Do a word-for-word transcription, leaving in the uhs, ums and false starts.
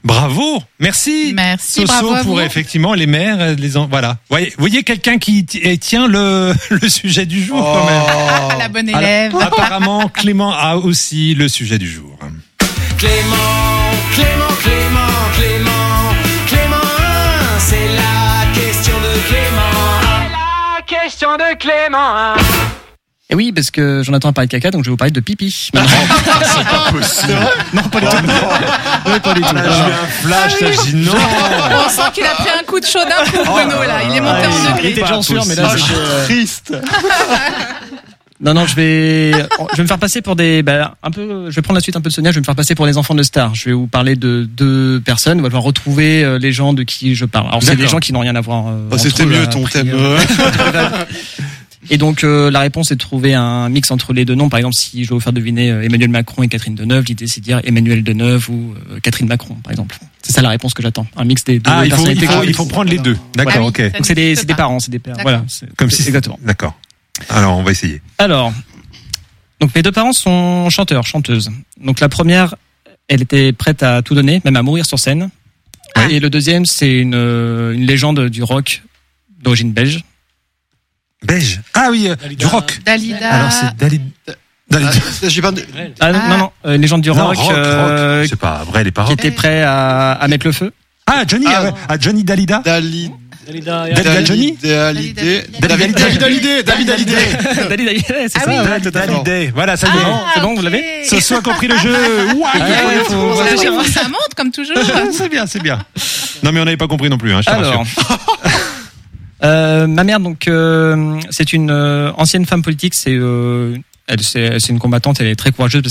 Bravo, merci. Merci, Soso bravo à pour vous. effectivement les mères, les en... voilà. Voyez, vous voyez quelqu'un qui t- tient le le sujet du jour Oh. quand même. Ah, la bonne élève. Alors, apparemment, Clément a aussi le sujet du jour. Clément, Clément, Clément, Clément, Clément un, c'est la question de Clément. C'est la question de Clément un. Et oui, parce que Jonathan a parlé de caca, donc je vais vous parler de pipi. C'est pas possible. Non, pas du tout. Non, pas du tout. Là, j'ai eu un flash, là, je dis non. On sent qu'il a pris un coup de chaudin pour Bruno, là. Il est monté en Il degré. était déjà sûr, mais là, Ah, je suis c'était, euh, triste. Non, non, je vais, je vais me faire passer pour des, bah, un peu, je vais prendre la suite un peu de Sonia, je vais me faire passer pour des enfants de stars. Je vais vous parler de deux personnes, on va devoir retrouver euh, les gens de qui je parle. Alors, c'est D'accord. des gens qui n'ont rien à voir. euh, Oh, entre c'était eux, mieux a ton priori. thème. Et donc, euh, la réponse est de trouver un mix entre les deux noms. Par exemple, si je dois vous faire deviner euh, Emmanuel Macron et Catherine Deneuve, l'idée c'est de dire Emmanuel Deneuve ou euh, Catherine Macron, par exemple. C'est ça la réponse que j'attends. Un mix des deux Ah, il faut, il personnalités. faut, il faut prendre les deux. D'accord, Ah oui, ok. ça Donc c'est des, n'existe c'est des pas. parents, c'est des pères. D'accord. Voilà, c'est Comme si exactement. D'accord. Alors, on va essayer. Alors, donc mes deux parents sont chanteurs, chanteuses. Donc la première, elle était prête à tout donner, même à mourir sur scène. Et le deuxième, c'est une, euh, une légende du rock d'origine belge. Belge. Ah oui, euh, du rock. Dalida. Alors, c'est Dalida. Dalida. Ah, j'ai pas de- Ah, Ah. non, non, euh, une légende du Non, rock, rock, euh, rock. C'est pas vrai, les qui paroles. était prêt à, à mettre le feu. Ah, Johnny, Ah, ah, ouais. ah, Johnny Dalida. Dali. Dalida Dali- Johnny. Dalidé. Dalida- David Hallyday. David Hallyday. Dali, Dali, c'est Ah ça. oui. ouais. Dalida. Voilà, ça y est. Ah, c'est bon, vous ok. l'avez Soso a compris le jeu. Ouais, Ah, ouais, faut- Ça, faut- oui, ça monte comme toujours. c'est bien, c'est bien. Non, mais on n'avait pas compris non plus, hein, je te Alors, rassure. euh, ma mère, donc, euh, c'est une euh, ancienne femme politique. C'est, euh, elle, c'est, c'est une combattante. Elle est très courageuse. Parce